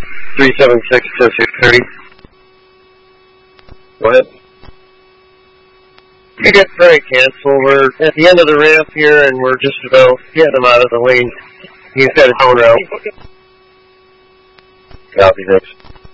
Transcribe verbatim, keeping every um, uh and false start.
three seven six to six thirty. Go ahead. You get very cancel. We're at the end of the ramp here, and we're just about getting him out of the lane. He's got a tone route. Copy, thanks.